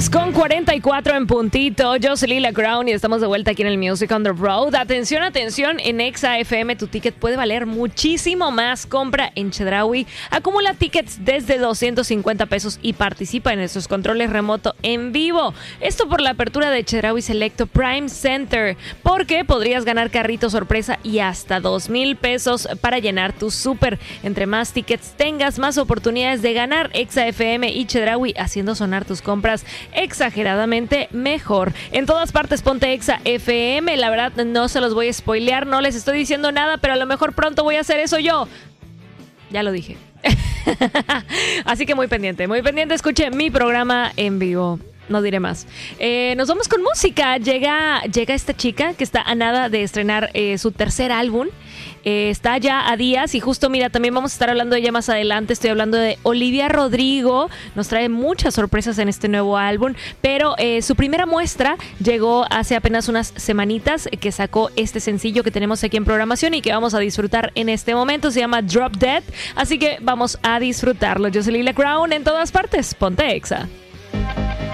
10:44 en puntito. Yo soy Lila Crown y estamos de vuelta aquí en el Music on the Road. Atención, atención, en Exa FM tu ticket puede valer muchísimo más. Compra en Chedraui, acumula tickets desde 250 pesos y participa en nuestros controles remoto en vivo. Esto por la apertura de Chedraui Selecto Prime Center, porque podrías ganar carrito sorpresa y hasta 2,000 pesos para llenar tu súper. Entre más tickets tengas, más oportunidades de ganar. Exa FM y Chedraui haciendo sonar tus compras exageradamente mejor. En todas partes ponte Exa FM. La verdad no se los voy a spoilear, no les estoy diciendo nada, pero a lo mejor pronto voy a hacer eso yo. Ya lo dije. Así que muy pendiente, escuche mi programa en vivo. No diré más. Nos vamos con música. Llega esta chica que está a nada de estrenar su tercer álbum. Está ya a días y justo, mira, también vamos a estar hablando de ella más adelante. Estoy hablando de Olivia Rodrigo. Nos trae muchas sorpresas en este nuevo álbum, pero su primera muestra llegó hace apenas unas semanitas, que sacó este sencillo que tenemos aquí en programación y que vamos a disfrutar en este momento. Se llama Drop Dead, así que vamos a disfrutarlo. Yo soy Lila Crown, en todas partes, ponte Exa.